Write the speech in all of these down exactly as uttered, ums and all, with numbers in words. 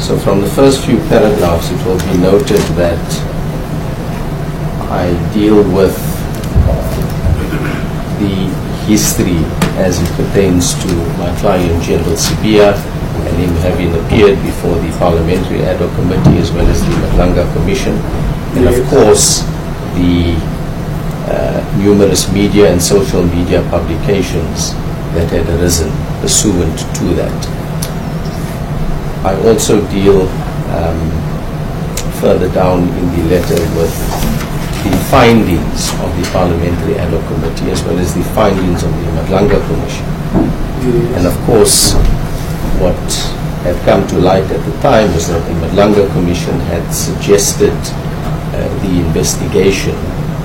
So from the first few paragraphs, it will be noted that I deal with the history as it pertains to my client, General Sibiya, and him having appeared before the Parliamentary Ad Hoc Committee as well as the Madlanga Commission, and of course the uh, numerous media and social media publications that had arisen pursuant to that. I also deal um, further down in the letter with the findings of the Parliamentary Ad Hoc Committee as well as the findings of the Madlanga Commission. Yes. And of course, what had come to light at the time was that the Madlanga Commission had suggested uh, the investigation,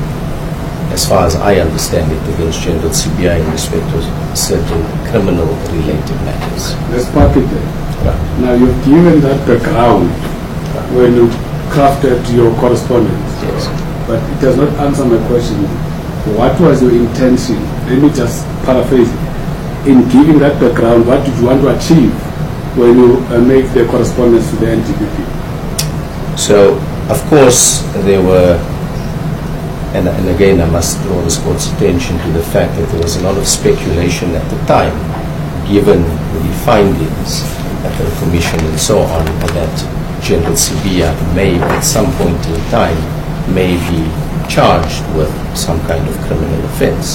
as far as I understand it, against General Sibiya in respect of certain criminal-related matters. Let's park it there. Right. Now, you've given that background right. when you crafted your correspondence. Yes. But it does not answer my question. What was your intention? Let me just paraphrase it. In giving that background, what did you want to achieve when you uh, make the correspondence to the N D P P? So, of course, there were, and, and again I must draw this court's attention to the fact that there was a lot of speculation at the time, given the findings at the Commission and so on, that General Sibiya may at some point in time may be charged with some kind of criminal offense.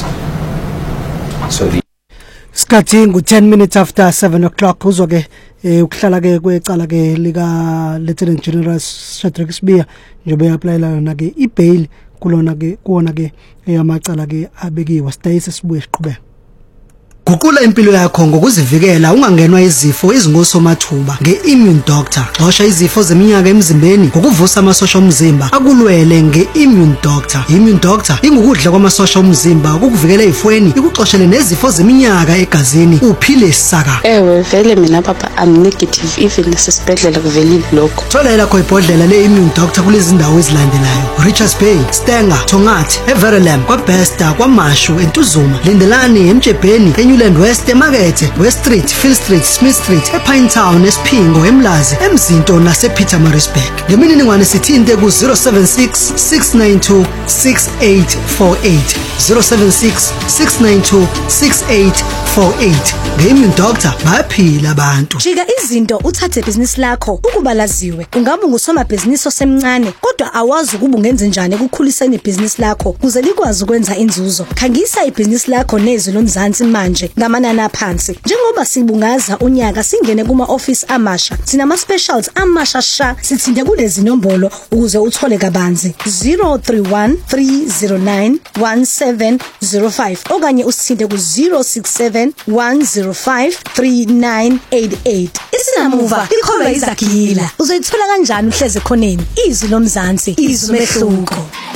So the Skati ngu ten minutes after seven o'clock uzoke ukuhlala ke kwecala ke lika Lieutenant General Shadrack Sibiya njobe applyela na ke ibail kulona ke kuona ke eyamacala ke abekiwe stayise sibuye siqhubeka. Guqula impilo yakho ngokuzivikela ungangenwa izifo ezingosomathuba nge-Immune Doctor. Xosha izifo zeminyaka emzimbeni ngokuvusa amasosha omzimba akulwele nge-Immune Doctor. Immune Doctor ingukudla kwamasosha omzimba ukukuvikela ezifweni ikuxoshele nezifo zeminyaka egazini uphile saka. Ewe vele mina papa I'm negative even nesibhedlela kuvelile lokho. Thola lakho ibhodlela le-Immune Doctor kulezi ndawo ezilandelayo: Richards Bay, Stenger, Tongathi, Everlam, kwaBesta, kwaMashu, eNtuzuma, Lindelani, eMtshebheni, Newland West, eMakethe, West Street, Phil Street, Smith Street, ePine Town, eSphingo, eMlazi, eMzinto nasePietermaritzburg. Ngemininingwane sithinte ku zero seven six six nine two six eight four eight zero seven six six nine two six eight four eight. Nge-Immune Doctor bayaphila abantu. Jika izinto uthathe business lakho ukuba laziwe. Ungabe ngusoma business osemncane kodwa awazi ukuba ungenze njani ekukhuliseni business lakho kuze likwazi ukwenza inzuzo. Khangisa ibusiness lakho nezwi loMzansi manje ngamanani aphansi. Njengoba sibungaza unyaka singene kuma office amasha, sinama specials amasha sha, sithinde kulezi nombolo ukuze uthole kabanzi zero three one three zero nine one seven zero five okanye usithinde ku zero six seven one zero five three nine eight eight. Isinamuva likholwa izagila. Uzoyithola kanjani uhleze khoneni? Izwi loMzansi, izwi mehluko.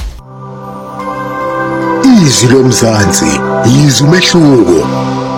Izwi loMzansi, izwi mehluko.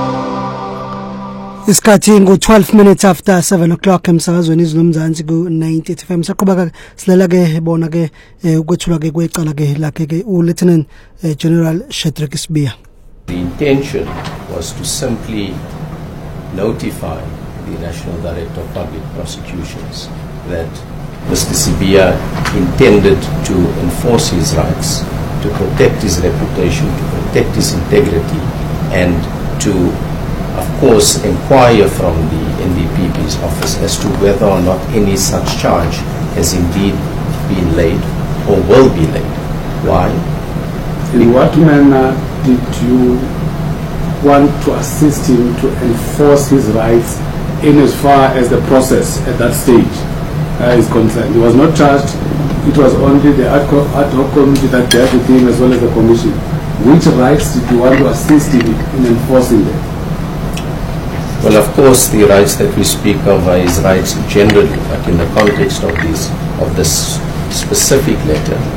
Isikhathi ngu twelve minutes after seven o'clock emsakazweni izwi loMzansi ku ninety F M. Saqhubeka silela ke bona ke ukwethula ke kwecala ke lakhe ke u Lieutenant General Shadrack Sibiya. The intention was to simply notify the National Director of Public Prosecutions that Mister Sibiya intended to enforce his rights, to protect his reputation, to protect his integrity, and to, of course, inquire from the N D P P's office as to whether or not any such charge has indeed been laid or will be laid. Why? In what manner did you want to assist him to enforce his rights in as far as the process at that stage uh, is concerned? He was not charged. It was only the ad hoc committee that dealt with him as well as the commission. Which rights did you want to assist him in enforcing them? Well, of course, the rights that we speak of are his rights generally, but in the context of this, of this specific letter,